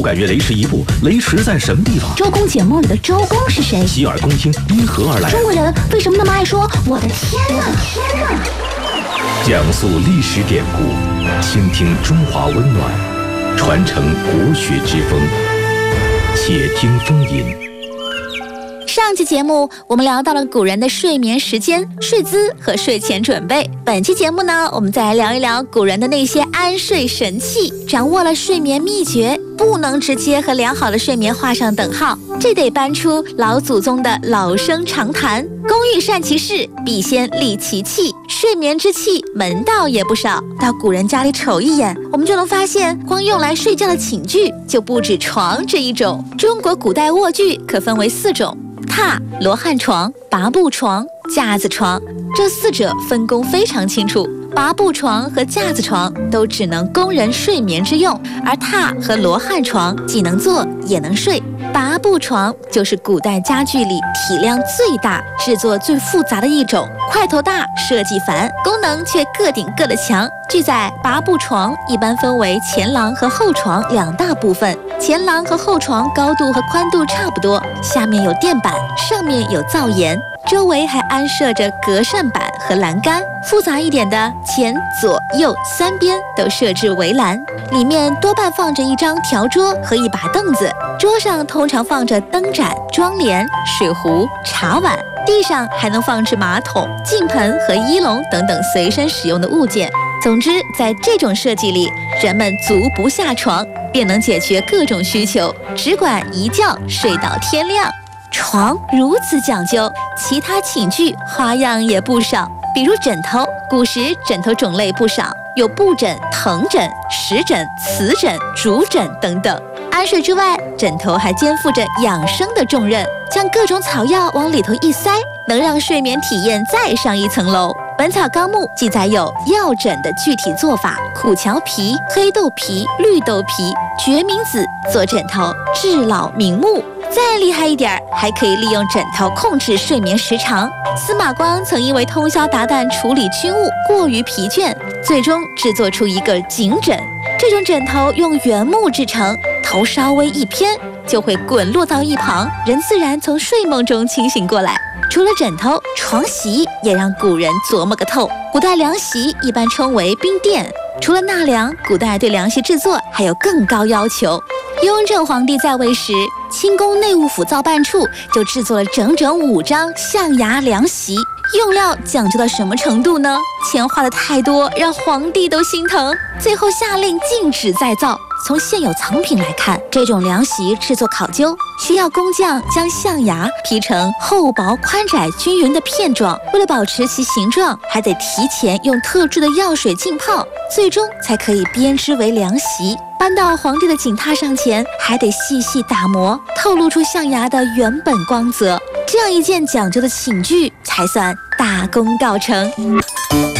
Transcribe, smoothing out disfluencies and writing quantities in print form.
感觉雷池一步，雷池在什么地方？ 周公解梦里的周公是谁？ 洗耳恭听，因何而来？ 中国人为什么那么爱说我的天哪？ 讲述历史典故，倾听中华温暖，传承国学之风。且听风吟。 上期节目我们聊到了古人的睡眠时间、睡姿和睡前准备。本期节目呢，我们再来聊一聊古人的那些安睡神器。掌握了睡眠秘诀，不能直接和良好的睡眠画上等号，这得搬出老祖宗的老生常谈：工欲善其事，必先利其器。睡眠之器门道也不少，到古人家里瞅一眼，我们就能发现，光用来睡觉的寝具就不止床这一种。中国古代卧具可分为4种：榻、罗汉床、拔步床、架子床。这4者分工非常清楚。拔步床和架子床都只能供人睡眠之用，而榻和罗汉床既能坐也能睡。拔步床就是古代家具里体量最大、制作最复杂的一种，块头大、设计繁，功能却各顶各的强。据载，拔步床一般分为前廊和后床2大部分，前廊和后床高度和宽度差不多，下面有垫板，上面有灶檐，周围还安设着隔扇板和栏杆，复杂一点的前、左、右3边都设置围栏，里面多半放着一张条桌和一把凳子，桌上通常放着灯盏、妆帘、水壶、茶碗，地上还能放置马桶、净盆和衣笼等等随身使用的物件。总之，在这种设计里，人们足不下床，便能解决各种需求，只管一觉睡到天亮。床如此讲究，其他寝具花样也不少，比如枕头。古时枕头种类不少，有布枕、藤枕、石枕、瓷枕、竹枕等等。安睡之外，枕头还肩负着养生的重任，将各种草药往里头一塞，能让睡眠体验再上一层楼。《本草纲目》记载有药枕的具体做法：苦荞皮、黑豆皮、绿豆皮、决明子做枕头，治老明目。再厉害一点，还可以利用枕头控制睡眠时长。司马光曾因为通宵达旦处理军务，过于疲倦，最终制作出一个颈枕。这种枕头用原木制成，头稍微一偏，就会滚落到一旁，人自然从睡梦中清醒过来。除了枕头，床席也让古人琢磨个透。古代凉席一般称为冰垫，除了纳凉，古代对凉席制作还有更高要求。雍正皇帝在位时，清宫内务府造办处就制作了整整5张象牙凉席，用料讲究到什么程度呢？钱花的太多，让皇帝都心疼，最后下令禁止再造。从现有藏品来看，这种凉席制作考究，需要工匠将象牙劈成厚薄宽窄均匀的片状，为了保持其形状，还得提前用特制的药水浸泡，最终才可以编织为凉席。搬到皇帝的锦榻上前，还得细细打磨，透露出象牙的原本光泽。这样一件讲究的寝具，才算大功告成。